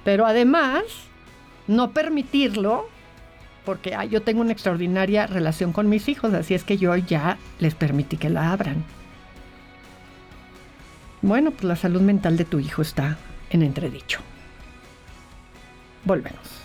Pero además, no permitirlo, porque yo tengo una extraordinaria relación con mis hijos, así es que yo ya les permití que la abran. Bueno, pues la salud mental de tu hijo está en entredicho. Volvemos.